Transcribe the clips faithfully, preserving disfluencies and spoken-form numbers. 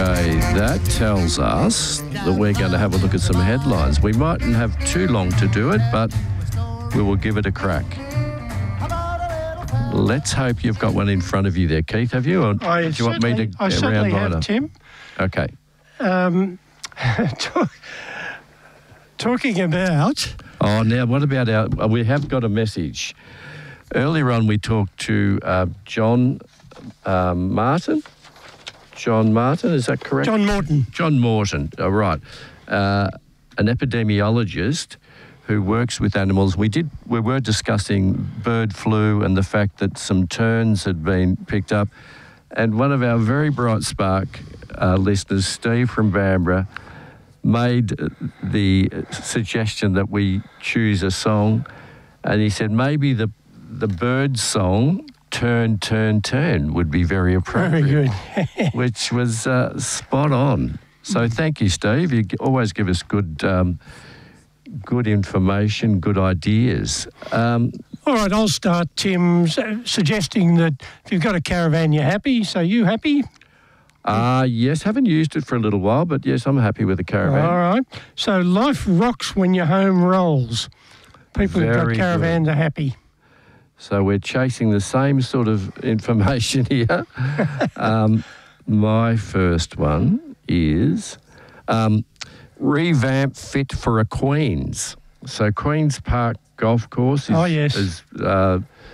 Okay, that tells us that we're going to have a look at some headlines. We mightn't have too long to do it, but we will give it a crack. Let's hope you've got one in front of you there, Keith. Have you? Or I do you want me to I certainly have, up? Tim. Okay. Um, talk, talking about... Oh, now what about our... We have got a message. Earlier on, we talked to uh, John um, Martin. John Martin, is that correct? John Morton. John Morton, oh, right. Uh, an epidemiologist who works with animals. We did. We were discussing bird flu and the fact that some terns had been picked up. And one of our very bright spark uh, listeners, Steve from Bamborough, made the suggestion that we choose a song. And he said maybe the the bird song, Turn, Turn, Turn, would be very appropriate. Very good. Which was uh, spot on. So thank you, Steve. You always give us good... Um, good information, good ideas. Um, All right, I'll start, Tim, suggesting that if you've got a caravan, you're happy. So you happy? Uh, yes, haven't used it for a little while, but yes, I'm happy with the caravan. All right. So life rocks when your home rolls. People who've got caravans are happy. So we're chasing the same sort of information here. um, my first one is... Um, revamp fit for a Queen's. So Queen's Park Golf Course is, oh, yes. is, uh,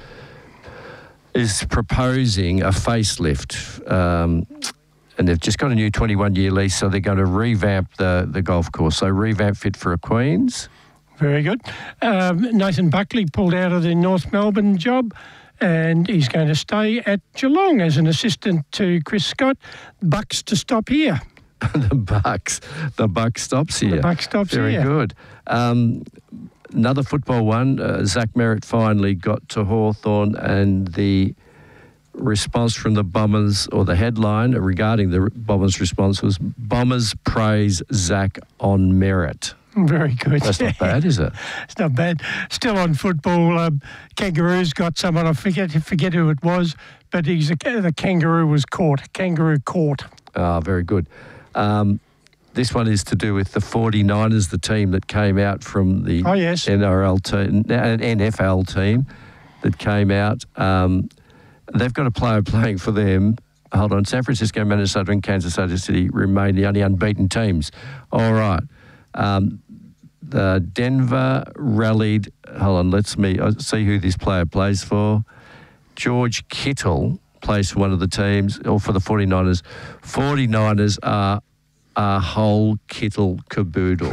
is proposing a facelift. Um, and they've just got a new twenty-one year lease, so they're going to revamp the, the golf course. So revamp fit for a Queen's. Very good. Um, Nathan Buckley pulled out of the North Melbourne job and he's going to stay at Geelong as an assistant to Chris Scott. Bucks to stop here. the Bucks, the Buck stops here. The Buck stops Very here. Very good. Um, another football one. Uh, Zach Merritt finally got to Hawthorn, and the response from the Bombers, or the headline regarding the Bombers' response was "Bombers praise Zach on merit." Very good. That's not bad, is it? It's not bad. Still on football, um, Kangaroos got someone. I forget forget who it was, but he's a, the kangaroo was caught. Kangaroo caught. Ah, very good. Um, this one is to do with the forty-niners, the team that came out from the oh, yes. N R L team, N F L team that came out. Um, they've got a player playing for them. Hold on. San Francisco, Minnesota and Kansas City remain the only unbeaten teams. All right. Um, the Denver rallied. Hold on. Let's me I'll see who this player plays for. George Kittle plays for one of the teams, or for the forty-niners. forty-niners are a whole Kittle caboodle.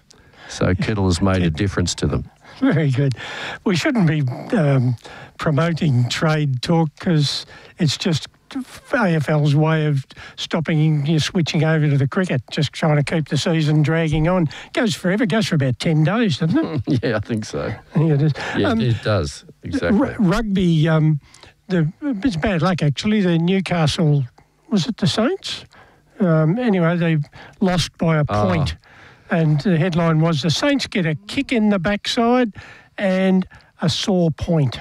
So Kittle has made a difference to them. Very good. We shouldn't be um, promoting trade talk because it's just A F L's way of stopping you switching over to the cricket, just trying to keep the season dragging on. Goes forever, goes for about ten days, doesn't it? Yeah, I think so. Yeah, it is. Yeah, um, it does, exactly. R- rugby, um, the, it's bad luck actually. The Newcastle, was it the Saints? Um, anyway, they lost by a point. Oh. And the headline was, the Saints get a kick in the backside and a sore point.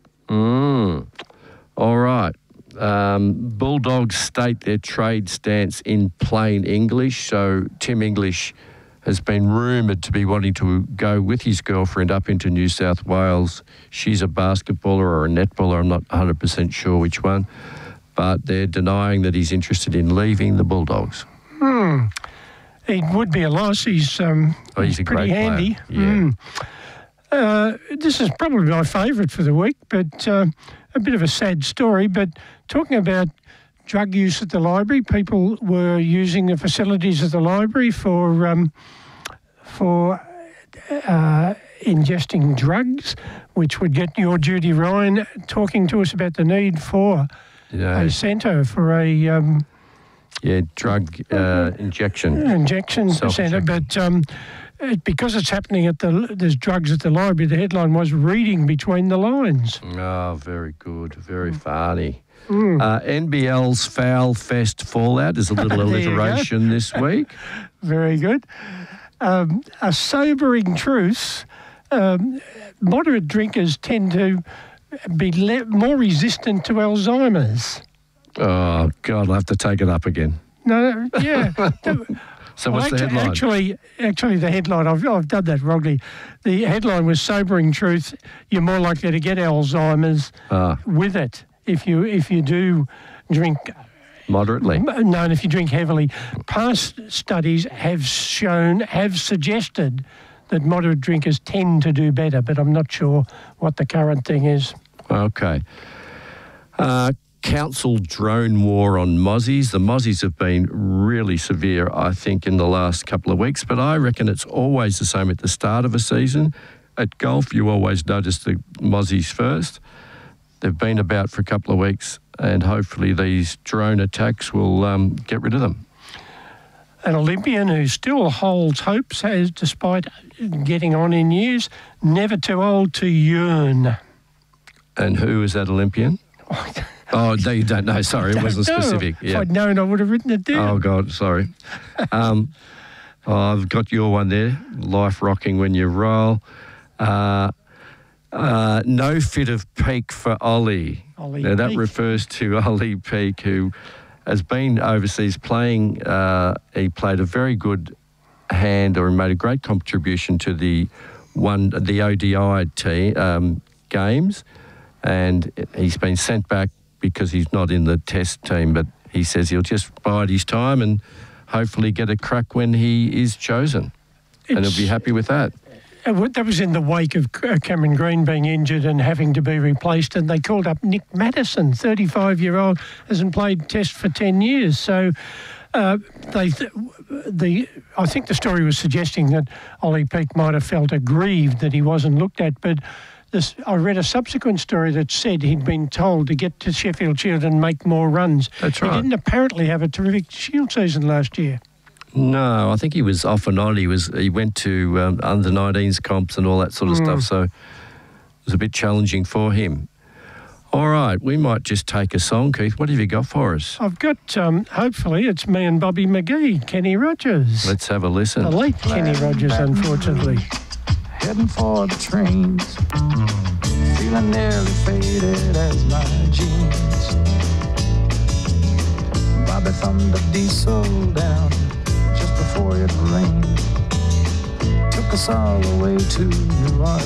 Mm. All right. Um, Bulldogs state their trade stance in plain English. So Tim English has been rumoured to be wanting to go with his girlfriend up into New South Wales. She's a basketballer or a netballer. I'm not one hundred percent sure which one. But they're denying that he's interested in leaving the Bulldogs. Hmm. It would be a loss. He's, um, oh, he's, he's a pretty great handy. Player. Yeah. Mm. Uh, this is probably my favourite for the week, but uh, a bit of a sad story. But talking about drug use at the library, people were using the facilities of the library for um, for uh, ingesting drugs, which would get your Judy Ryan talking to us about the need for yeah. a centre for a... Um, Yeah, drug uh, injection. Injection centre, but um, it, because it's happening at the, there's drugs at the library, the headline was reading between the lines. Oh, very good, very funny. Mm. Uh, N B L's Foul Fest fallout is a little alliteration this week. Very good. Um, a sobering truth, um, moderate drinkers tend to be le- more resistant to Alzheimer's. Oh, God, I'll have to take it up again. No, yeah. So Well, what's the actu- headline? Actually, actually, the headline, I've, I've done that wrongly. The headline was sobering truth. You're more likely to get Alzheimer's Ah. with it if you if you do drink. Moderately. No, and if you drink heavily. Past studies have shown, have suggested that moderate drinkers tend to do better, but I'm not sure what the current thing is. Okay. Uh, council drone war on mozzies. The mozzies have been really severe, I think, in the last couple of weeks, but I reckon it's always the same at the start of a season. At golf, you always notice the mozzies first. They've been about for a couple of weeks, and hopefully these drone attacks will um, get rid of them. An Olympian who still holds hopes, has, despite getting on in years, never too old to yearn. And who is that Olympian? Oh, no, you don't know. Sorry, it wasn't No, specific. If Yeah. I'd known, I would have written it down. Oh, God, sorry. Um, oh, I've got your one there. Life rocking when you roll. Uh, uh, no fit of peak for Ollie. Ollie now, that Peak. refers to Ollie Peak, who has been overseas playing. Uh, he played a very good hand, or made a great contribution to the one the O D I team um, games, and he's been sent back because he's not in the test team, but he says he'll just bide his time and hopefully get a crack when he is chosen. and he'll be happy with that. Uh, what- That was in the wake of uh, Cameron Green being injured and having to be replaced, and they called up Nick Maddison, thirty-five-year-old, hasn't played Test for ten years. So uh, they, th- the I think the story was suggesting that Ollie Peak might have felt aggrieved that he wasn't looked at, but this, I read a subsequent story that said he'd been told to get to Sheffield Shield and make more runs. That's right. He didn't apparently have a terrific Shield season last year. No, I think he was off and on. He was he went to um, under nineteens comps and all that sort of stuff, so it was a bit challenging for him. All right, we might just take a song, Keith. What have you got for us? I've got, um, hopefully, it's me and Bobby McGee, Kenny Rogers. Let's have a listen. The late Kenny Rogers, unfortunately. Heading for the trains, feeling nearly faded as my jeans. Bobby thumbed the diesel down just before it rained. Took us all away to New Orleans.